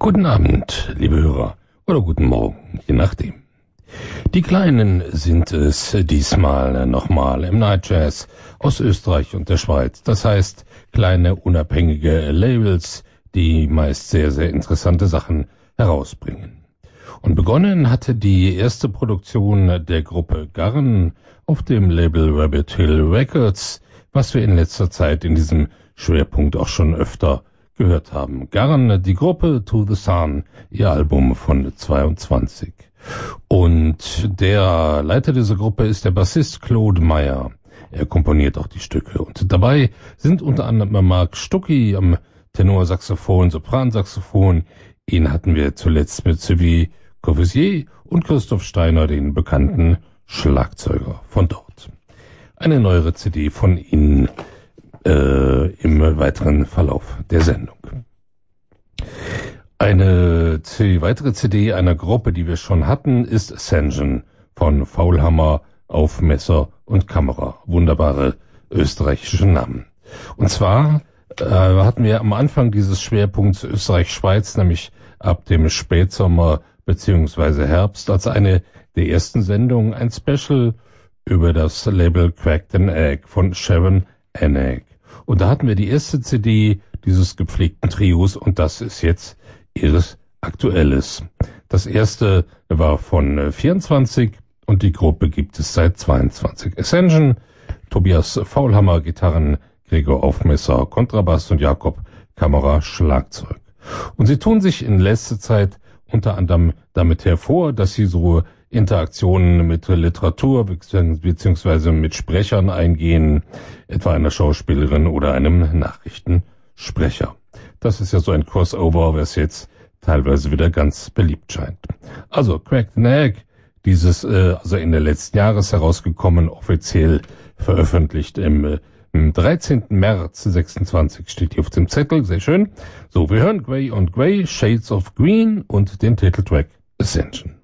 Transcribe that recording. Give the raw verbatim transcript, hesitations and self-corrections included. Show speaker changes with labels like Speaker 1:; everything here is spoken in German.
Speaker 1: Guten Abend, liebe Hörer, oder guten Morgen, je nachdem. Die Kleinen sind es diesmal nochmal im Night Jazz aus Österreich und der Schweiz. Das heißt, kleine unabhängige Labels, die meist sehr, sehr interessante Sachen herausbringen. Und begonnen hatte die erste Produktion der Gruppe Garn auf dem Label Rabbit Hill Records, was wir in letzter Zeit in diesem Schwerpunkt auch schon öfter gehört haben. Garn, die Gruppe To The Sun, ihr Album von zweiundzwanzig. Und der Leiter dieser Gruppe ist der Bassist Claude Meyer. Er komponiert auch die Stücke. Und dabei sind unter anderem Mark Stucki am Tenorsaxophon, Sopransaxophon. Ihn hatten wir zuletzt mit Sylvie Courvoisier und Christoph Steiner, den bekannten Schlagzeuger von dort. Eine neuere C D von Ihnen äh, im weiteren Verlauf der Sendung. Eine C- weitere C D einer Gruppe, die wir schon hatten, ist Ascension von Faulhammer auf Messer und Kamera. Wunderbare österreichische Namen. Und zwar äh, hatten wir am Anfang dieses Schwerpunkts Österreich-Schweiz, nämlich ab dem Spätsommer beziehungsweise Herbst, als eine der ersten Sendungen ein Special über das Label Cracked an Egg von Sharon Anag. Und da hatten wir die erste C D dieses gepflegten Trios und das ist jetzt ihres Aktuelles. Das erste war von vierundzwanzig und die Gruppe gibt es seit zweiundzwanzig. Ascension, Tobias Faulhammer, Gitarren, Gregor Aufmesser, Kontrabass und Jakob Kamera, Schlagzeug. Und sie tun sich in letzter Zeit unter anderem damit hervor, dass sie so Interaktionen mit Literatur beziehungsweise mit Sprechern eingehen, etwa einer Schauspielerin oder einem Nachrichtensprecher. Das ist ja so ein Crossover, was jetzt teilweise wieder ganz beliebt scheint. Also Cracked an Egg, dieses äh, also in der letzten Jahres herausgekommen, offiziell veröffentlicht im, äh, im dreizehnten März sechsundzwanzig, steht hier auf dem Zettel, sehr schön. So, wir hören Grey on Grey, Shades of Green und den Titeltrack Ascension.